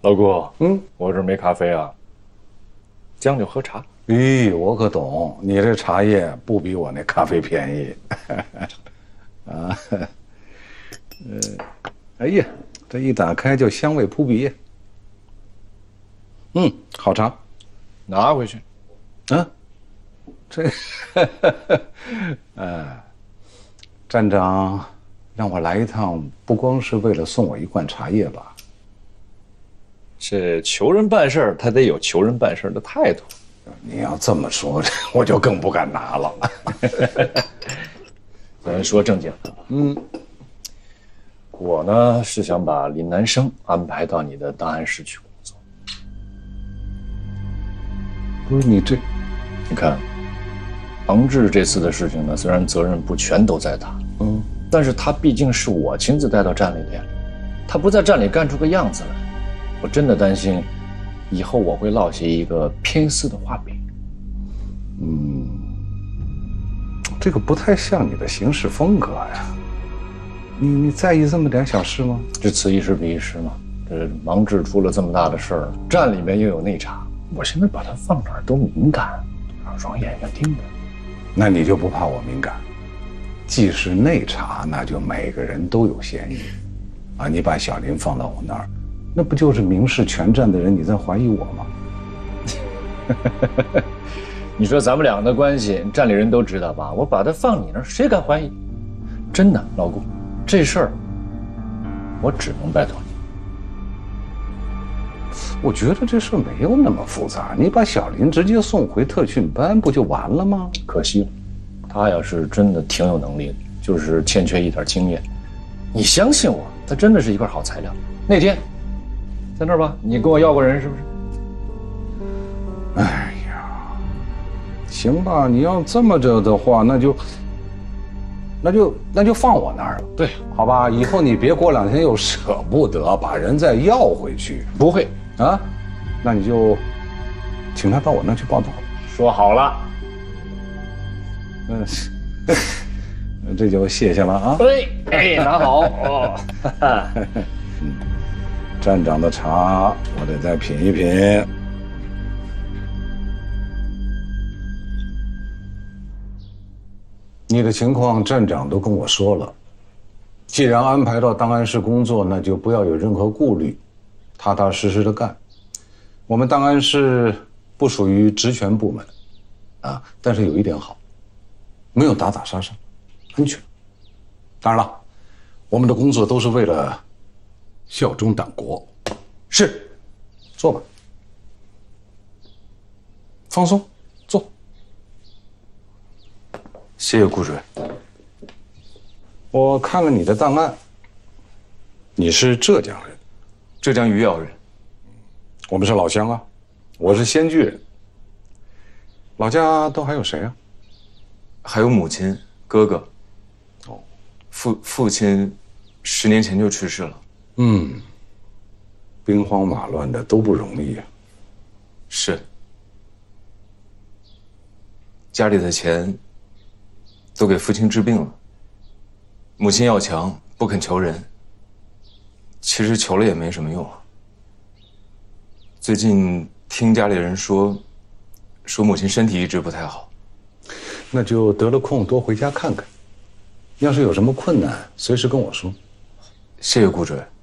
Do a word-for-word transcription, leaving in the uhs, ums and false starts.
老顾， 嗯， 我这儿没咖啡啊，将就喝茶。 咦，我可懂，你这茶叶不比我那咖啡便宜。啊，呃，哎呀，这一打开就香味扑鼻。嗯，好茶， 拿回去。 啊，这，呃，站长让我来一趟，不光是为了送我一罐茶叶吧？ 这求人办事儿，他得有求人办事儿的态度。 你要这么说，我就更不敢拿了。 咱说正经的，嗯，我呢是想把林南生安排到你的档案室去工作。 不是你这， 你看，王志这次的事情呢，虽然责任不全都在他，嗯，但是他毕竟是我亲自带到站里的呀，他不在站里干出个样子来，我真的担心，以后我会落下一个偏私的画饼。 嗯，这个不太像你的行事风格呀。你你在意这么点小事吗？ 这此一时彼一时嘛。这王志出了这么大的事儿，站里面又有内查，我现在把他放哪儿都敏感，双眼睛盯着。 那你就不怕我敏感？既是内查，那就每个人都有嫌疑。啊，你把小林放到我那儿，那不就是明示全站的人你在怀疑我吗？ 你说咱们俩的关系，站里人都知道吧？我把他放你那儿，谁敢怀疑？真的，老顾，这事儿我只能拜托你。 我觉得这事没有那么复杂，你把小林直接送回特训班不就完了吗？ 可惜了，他要是真的挺有能力的，就是欠缺一点经验。你相信我，他真的是一块好材料。那天在那儿吧，你跟我要过人是不是？ 哎呀，行吧，你要这么着的话，那就那就那就放我那儿了。 对， 好吧，以后你别过两天又舍不得把人再要回去。 不会啊，那你就请他到我那儿去报道。 说好了。 嗯，这就谢谢了啊。 对，哎，拿好哦。 嗯，站长的茶我得再品一品。你的情况站长都跟我说了，既然安排到档案室工作，那就不要有任何顾虑，踏踏实实的干。我们档案室不属于职权部门，啊，但是有一点好，没有打打杀杀，安全。当然了，我们的工作都是为了效忠党国。是，坐吧，放松，坐。 谢谢顾主任。 我看了你的档案，你是浙江人， 浙江余姚人。 我们是老乡啊，我是仙居人。老家都还有谁啊？ 还有母亲、哥哥。 哦， 父父亲十年前就去世了。 嗯，兵荒马乱的都不容易啊。 是。家里的钱都给父亲治病了，母亲要强，不肯求人。其实求了也没什么用啊。最近听家里人说，说母亲身体一直不太好。 那就得了空多回家看看，要是有什么困难，随时跟我说。 谢谢顾主任。